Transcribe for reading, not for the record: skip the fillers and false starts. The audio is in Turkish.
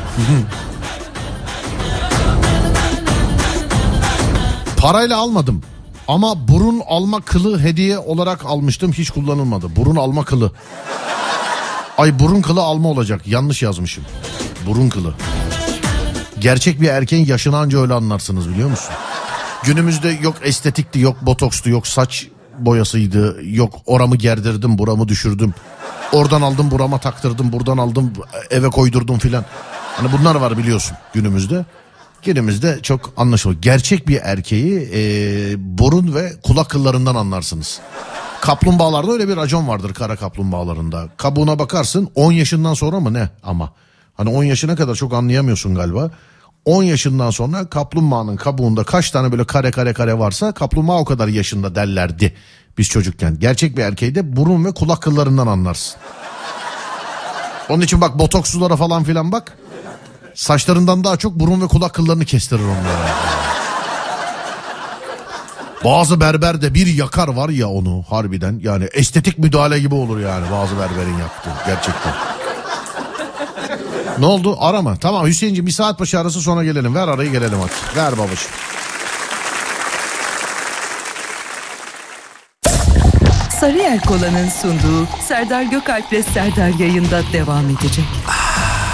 Parayla almadım ama burun alma kılı hediye olarak almıştım, hiç kullanılmadı. Burun alma kılı. Ay, burun kılı alma olacak, yanlış yazmışım. Burun kılı. Gerçek bir erkeğin yaşını anca öyle anlarsınız, biliyor musun? Günümüzde yok estetikti, yok botokstu, yok saç boyasıydı, yok oramı gerdirdim, buramı düşürdüm. Oradan aldım, burama taktırdım, buradan aldım, eve koydurdum filan. Hani bunlar var biliyorsun günümüzde. Günümüzde çok anlaşılıyor. Gerçek bir erkeği burun ve kulak kıllarından anlarsınız. Kaplumbağalarda öyle bir racon vardır, kara kaplumbağalarında. Kabuğuna bakarsın, 10 yaşından sonra mı ne ama. Hani 10 yaşına kadar çok anlayamıyorsun galiba. 10 yaşından sonra kaplumbağanın kabuğunda kaç tane böyle kare varsa kaplumbağa o kadar yaşında derlerdi biz çocukken. Gerçek bir erkeği de burun ve kulak kıllarından anlarsın. Onun için bak, botokslulara falan filan bak. Saçlarından daha çok burun ve kulak kıllarını kestirir onlara. Bazı berber de bir yakar var ya onu harbiden. Yani estetik müdahale gibi olur yani bazı berberin yaptığı gerçekten. Ne oldu? Arama. Tamam Hüseyin'ciğim, bir saat başı arası, sonra gelelim. Ver arayı, gelelim hadi. Ver babacığım. Sarıyer Kola'nın sunduğu Serdar Gökalp'le Serdar yayında devam edecek.